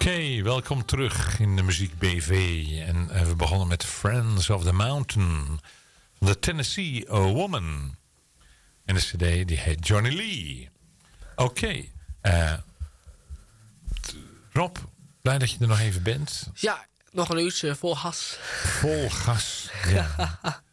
Oké, welkom terug in de Muziek BV. En we begonnen met Friends of the Mountain. The Tennessee Woman. En de cd die heet Johnny Lee. Oké. Rob, blij dat je er nog even bent. Ja, nog een uurtje vol gas. Vol gas. Ja.